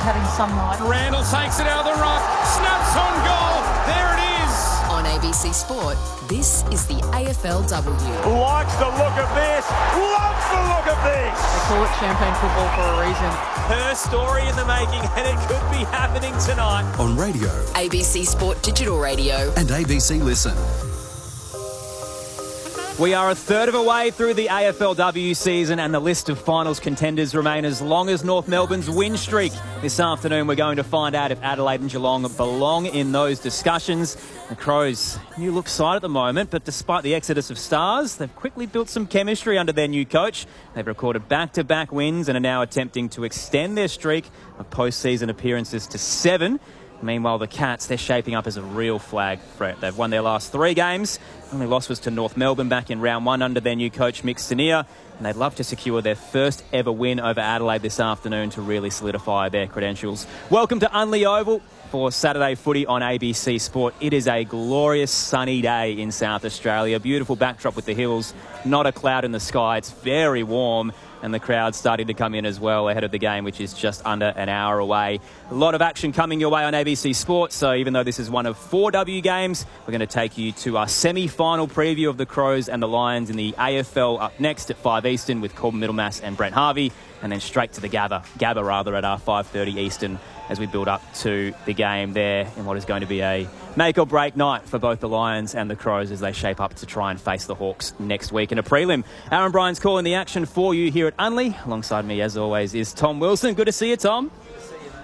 having some night. Randall takes it out of the ruck, snaps on goal. There it is. On ABC Sport, this is the AFLW. Likes the look of this, loves the look of this. They call it champagne football for a reason. Her story in the making, and it could be happening tonight. On radio. ABC Sport Digital Radio. And ABC Listen. We are a third of a way through the AFLW season and the list of finals contenders remain as long as North Melbourne's win streak. This afternoon we're going to find out if Adelaide and Geelong belong in those discussions. The Crows, new look side at the moment, but despite the exodus of stars, they've quickly built some chemistry under their new coach. They've recorded back-to-back wins and are now attempting to extend their streak of post-season appearances to 7. Meanwhile, the Cats, they're shaping up as a real flag threat. They've won their last 3 games. Only loss was to North Melbourne back in round 1 under their new coach, Mick Stanier. And they'd love to secure their first ever win over Adelaide this afternoon to really solidify their credentials. Welcome to Unley Oval for Saturday footy on ABC Sport. It is a glorious sunny day in South Australia. Beautiful backdrop with the hills. Not a cloud in the sky. It's very warm. And the crowd's starting to come in as well ahead of the game, which is just under an hour away. A lot of action coming your way on ABC Sports, so even though this is one of 4 W games, we're going to take you to our semi-final preview of the Crows and the Lions in the AFL up next at 5 Eastern with Corbin Middlemass and Brent Harvey, and then straight to the Gabba at our 5:30 Eastern as we build up to the game there in what is going to be a make-or-break night for both the Lions and the Crows as they shape up to try and face the Hawks next week in a prelim. Aaron Bryan's calling the action for you here at Unley. Alongside me, as always, is Tom Wilson. Good to see you, Tom. Good to see you,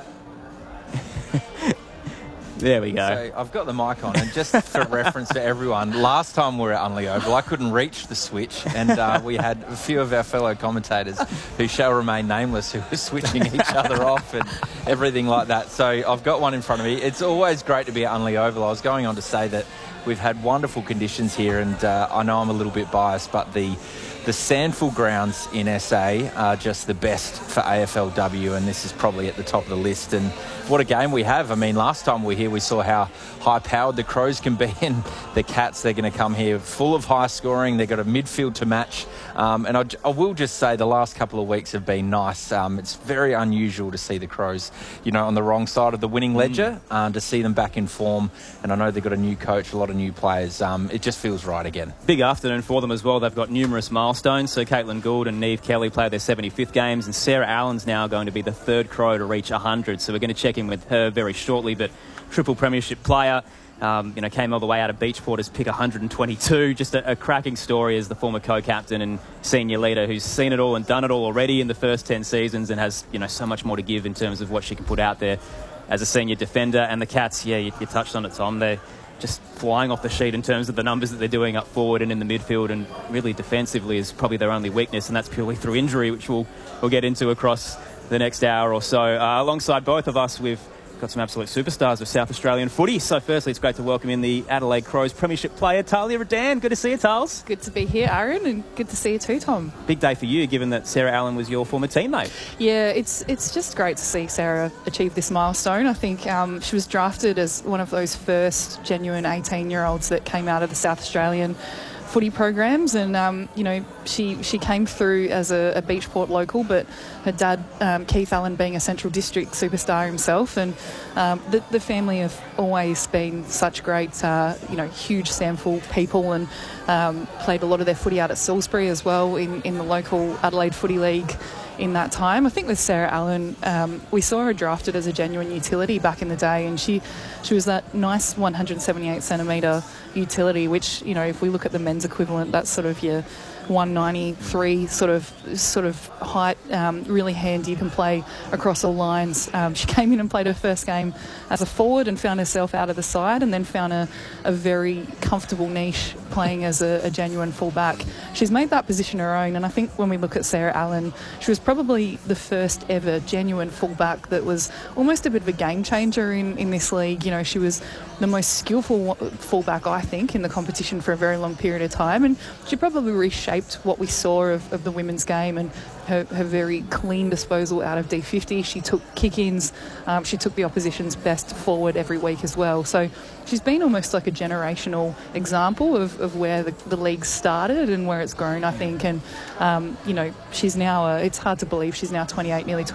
mate. There we go. So I've got the mic on, and just for reference to everyone, last time we were at Unley Oval, I couldn't reach the switch, and we had a few of our fellow commentators who shall remain nameless who were switching each other off and everything like that. So I've got one in front of me. It's always great to be at Unley Oval. I was going on to say that we've had wonderful conditions here, and I know I'm a little bit biased, but the Sandful grounds in SA are just the best for AFLW, and this is probably at the top of the list. And what a game we have. I mean, last time we were here, we saw how high-powered the Crows can be, and the Cats, they're going to come here full of high scoring. They've got a midfield to match. And I will just say the last couple of weeks have been nice. It's very unusual to see the Crows, on the wrong side of the winning ledger, to see them back in form. And I know they've got a new coach, a lot of new players. It just feels right again. Big afternoon for them as well. They've got numerous milestones. So Caitlin Gould and Neve Kelly play their 75th games, and Sarah Allen's now going to be the 3rd Crow to reach 100. So we're going to check in with her very shortly, but triple premiership player. Came all the way out of Beachport as pick 122. Just a cracking story as the former co-captain and senior leader who's seen it all and done it all already in the first 10 seasons and has, so much more to give in terms of what she can put out there as a senior defender. And the Cats, you touched on it, Tom. They're just flying off the sheet in terms of the numbers that they're doing up forward and in the midfield, and really defensively is probably their only weakness, and that's purely through injury, which we'll get into across the next hour or so. Alongside both of us, we've got some absolute superstars of South Australian footy. So firstly, it's great to welcome in the Adelaide Crows premiership player, Talia Redan. Good to see you, Tals. Good to be here, Aaron, and good to see you too, Tom. Big day for you, given that Sarah Allen was your former teammate. Yeah, it's just great to see Sarah achieve this milestone. I think she was drafted as one of those first genuine 18-year-olds that came out of the South Australian footy programs, and she came through as a Beachport local, but her dad Keith Allen being a Central District superstar himself, and the family have always been such great huge Sandful people, and played a lot of their footy out at Salisbury as well in the local Adelaide Footy League in that time. I think with Sarah Allen, we saw her drafted as a genuine utility back in the day, and she was that nice 178 centimetre utility, which, if we look at the men's equivalent, that's sort of your 193 sort of height, really handy. You can play across all lines. She came in and played her first game as a forward and found herself out of the side, and then found a very comfortable niche playing as a genuine fullback. She's made that position her own, and I think when we look at Sarah Allen, she was probably the first ever genuine fullback that was almost a bit of a game changer in this league. She was the most skillful fullback, I think, in the competition for a very long period of time, and she probably reshaped what we saw of the women's game, and her very clean disposal out of D50. She took kick-ins. She took the opposition's best forward every week as well. So she's been almost like a generational example of where the league started and where it's grown, I think. And, she's now, it's hard to believe she's now 28, nearly